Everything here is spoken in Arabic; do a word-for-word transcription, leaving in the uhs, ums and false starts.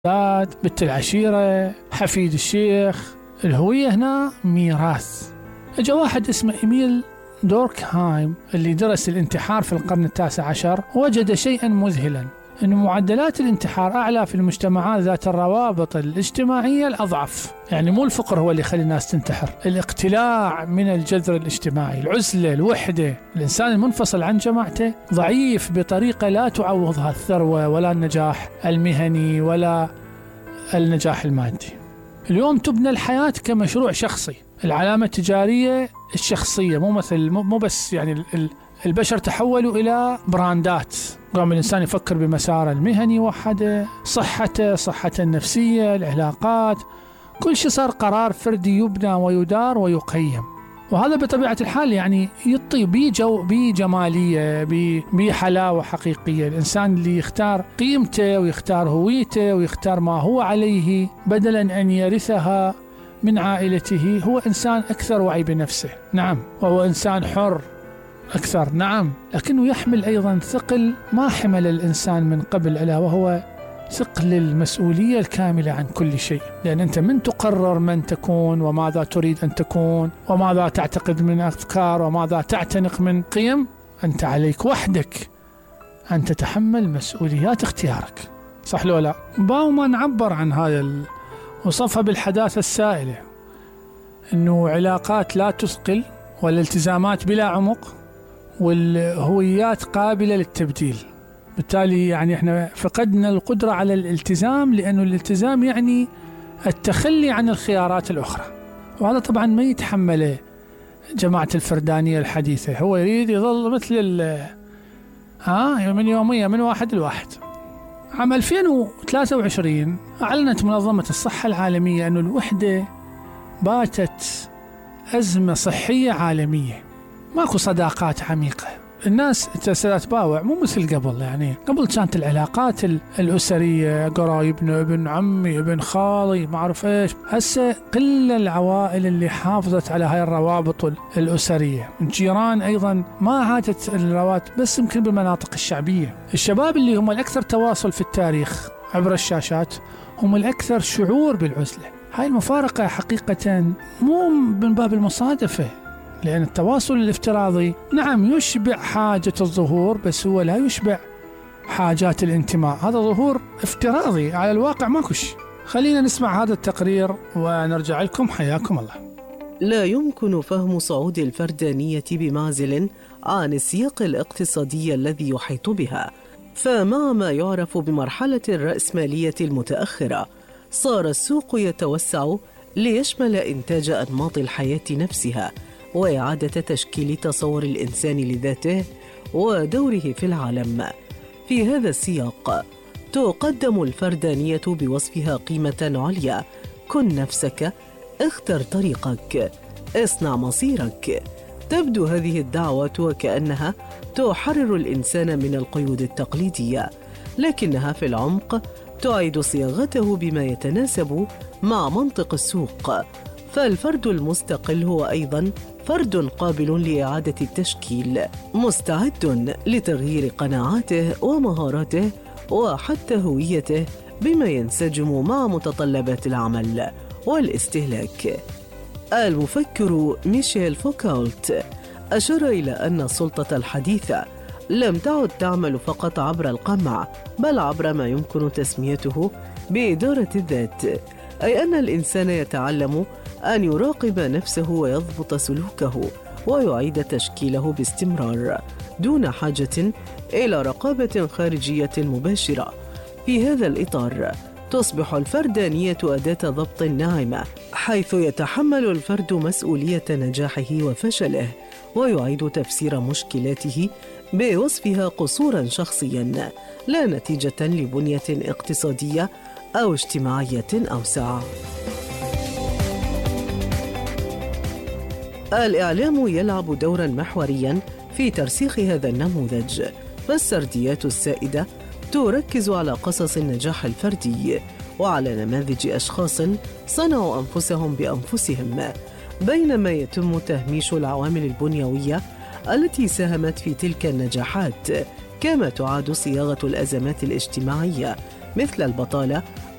بنت العشيرة، حفيد الشيخ. الهوية هنا ميراث. اجا واحد اسمه إيميل دوركهايم اللي درس الانتحار في القرن التاسع عشر، وجد شيئا مذهلا، أن معدلات الانتحار أعلى في المجتمعات ذات الروابط الاجتماعية الأضعف. يعني مو الفقر هو اللي يخلي الناس تنتحر، الاقتلاع من الجذر الاجتماعي، العزلة، الوحدة. الإنسان المنفصل عن جماعته ضعيف بطريقة لا تعوضها الثروة ولا النجاح المهني ولا النجاح المادي. اليوم تبنى الحياة كمشروع شخصي، العلامة التجارية الشخصية، مو مثل مو بس يعني البشر تحولوا إلى براندات. قام الإنسان يفكر بمساره المهني وحده، صحته، صحته النفسية، العلاقات، كل شيء صار قرار فردي يبنى ويدار ويقيم. وهذا بطبيعة الحال يعني يعطي بجو بجمالية بحلاوة حقيقية. الإنسان اللي يختار قيمته ويختار هويته ويختار ما هو عليه بدلا أن يرثها من عائلته، هو إنسان أكثر وعي بنفسه، نعم، وهو إنسان حر أكثر، نعم، لكنه يحمل أيضا ثقل ما حمل الإنسان من قبل، ألا وهو ثقل المسؤولية الكاملة عن كل شيء. لأن أنت من تقرر من تكون وماذا تريد أن تكون وماذا تعتقد من أفكار وماذا تعتنق من قيم. أنت عليك وحدك أن تتحمل مسؤوليات اختيارك، صح لو لا؟ باومان عبر عن هذا ال... وصفها بالحداثة السائلة، أنه علاقات لا تثقل، والالتزامات بلا عمق، والهويات قابلة للتبديل. بالتالي يعني احنا فقدنا القدرة على الالتزام، لأنه الالتزام يعني التخلي عن الخيارات الأخرى، وهذا طبعا ما يتحمله جماعة الفردانية الحديثة. هو يريد يظل مثل ال ها من يومية من واحد لواحد. عام ألفين وثلاثة وعشرين أعلنت منظمة الصحة العالمية أن الوحدة باتت أزمة صحية عالمية. ماكو صداقات عميقة، الناس تتباوع مو مثل قبل. يعني قبل كانت العلاقات الأسرية، قرايبنا، ابن عمي، ابن خالي، ما أعرف إيش. هسه قل العوائل اللي حافظت على هاي الروابط الأسرية. الجيران أيضا ما عادت الروابط، بس يمكن بالمناطق الشعبية. الشباب اللي هم الأكثر تواصل في التاريخ عبر الشاشات هم الأكثر شعور بالعزلة. هاي المفارقة حقيقة مو من باب المصادفة، لأن التواصل الافتراضي نعم يشبع حاجة الظهور، بس هو لا يشبع حاجات الانتماء. هذا ظهور افتراضي، على الواقع ماكوش. خلينا نسمع هذا التقرير ونرجع لكم. حياكم الله. لا يمكن فهم صعود الفردانية بمعزل عن السياق الاقتصادي الذي يحيط بها، فمع ما يعرف بمرحلة الرأسمالية المتأخرة صار السوق يتوسع ليشمل إنتاج أنماط الحياة نفسها وإعادة تشكيل تصور الإنسان لذاته ودوره في العالم. في هذا السياق تقدم الفردانية بوصفها قيمة عليا: كن نفسك، اختر طريقك، اصنع مصيرك. تبدو هذه الدعوة وكأنها تحرر الإنسان من القيود التقليدية، لكنها في العمق تعيد صياغته بما يتناسب مع منطق السوق. فالفرد المستقل هو أيضاً فرد قابل لإعادة التشكيل، مستعد لتغيير قناعاته ومهاراته وحتى هويته بما ينسجم مع متطلبات العمل والاستهلاك. المفكر ميشيل فوكالت أشار إلى أن السلطة الحديثة لم تعد تعمل فقط عبر القمع، بل عبر ما يمكن تسميته بإدارة الذات، أي أن الإنسان يتعلم أن يراقب نفسه ويضبط سلوكه ويعيد تشكيله باستمرار دون حاجة إلى رقابة خارجية مباشرة. في هذا الإطار تصبح الفردانية أداة ضبط ناعمة، حيث يتحمل الفرد مسؤولية نجاحه وفشله ويعيد تفسير مشكلاته بوصفها قصورا شخصيا، لا نتيجة لبنية اقتصادية أو اجتماعية أوسع. الإعلام يلعب دورا محوريا في ترسيخ هذا النموذج، فالسرديات السائدة تركز على قصص النجاح الفردي وعلى نماذج أشخاص صنعوا أنفسهم بأنفسهم، بينما يتم تهميش العوامل البنيوية التي ساهمت في تلك النجاحات، كما تعاد صياغة الأزمات الاجتماعية مثل البطالة